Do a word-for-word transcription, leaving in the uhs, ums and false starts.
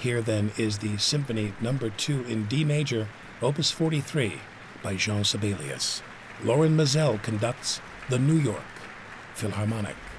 Here then is the Symphony Number two in D major, Opus forty-three, by Jean Sibelius. Lorin Maazel conducts the New York Philharmonic.